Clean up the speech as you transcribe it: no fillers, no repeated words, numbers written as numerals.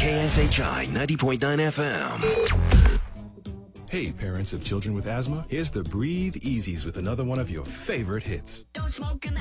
KSHI 90.9 FM. Hey, parents of children with asthma, here's the Breathe Easies with another one of your favorite hits. Don't smoke in the